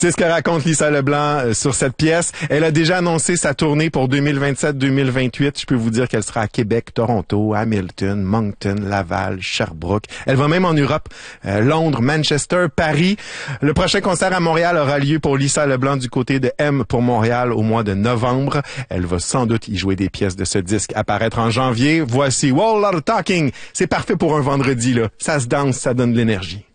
C'est ce que raconte Lisa Leblanc sur cette pièce. Elle a déjà annoncé sa tournée pour 2027-2028. Je peux vous dire qu'elle sera à Québec, Toronto, Hamilton, Moncton, Laval, Sherbrooke. Elle va même en Europe, Londres, Manchester, Paris. Le prochain concert à Montréal aura lieu pour Lisa Leblanc du côté de M pour Montréal au mois de novembre. Elle va sans doute y jouer des pièces de ce disque à paraître en janvier. Voici Wall Lot of Talking. C'est parfait pour un vendredi, là. Ça se danse, ça donne de l'énergie.